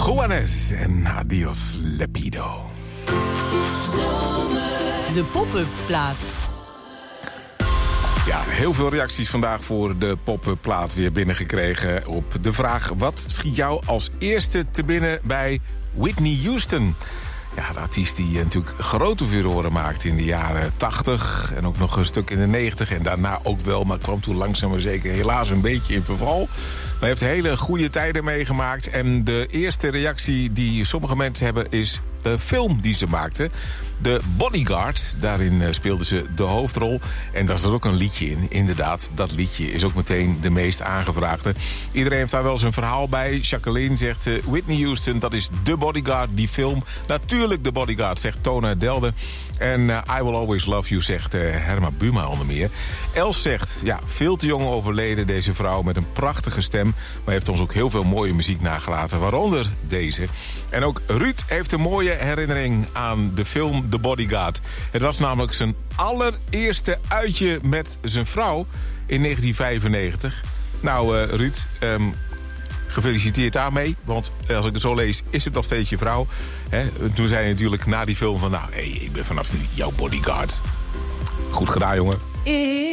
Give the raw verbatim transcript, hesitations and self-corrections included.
Juanes en Adios Lepido. De pop-up plaat. Ja, heel veel reacties vandaag voor de pop-up plaat weer binnengekregen op de vraag: wat schiet jou als eerste te binnen bij Whitney Houston? Ja, de artiest die natuurlijk grote furoren maakte in de jaren tachtig... en ook nog een stuk in de negentig en daarna ook wel... maar kwam toen langzaam maar zeker helaas een beetje in verval. Maar heeft hele goede tijden meegemaakt. En de eerste reactie die sommige mensen hebben is de film die ze maakte. The Bodyguard, daarin speelde ze de hoofdrol. En daar zat ook een liedje in. Inderdaad, dat liedje is ook meteen de meest aangevraagde. Iedereen heeft daar wel zijn verhaal bij. Jacqueline zegt uh, Whitney Houston, dat is The Bodyguard, die film. Natuurlijk The Bodyguard, zegt Tona Delde. En uh, I Will Always Love You, zegt uh, Herma Buma onder meer. Els zegt, ja, veel te jong overleden deze vrouw met een prachtige stem. Maar heeft ons ook heel veel mooie muziek nagelaten, waaronder deze. En ook Ruud heeft een mooie herinnering aan de film The Bodyguard. Het was namelijk zijn allereerste uitje met zijn vrouw in negentien vijfennegentig. Nou, uh, Ruud, um, gefeliciteerd daarmee. Want als ik het zo lees, is het nog steeds je vrouw. Hè? Toen zei je natuurlijk na die film van... nou, hey, ik ben vanaf nu jouw bodyguard. Goed gedaan, jongen.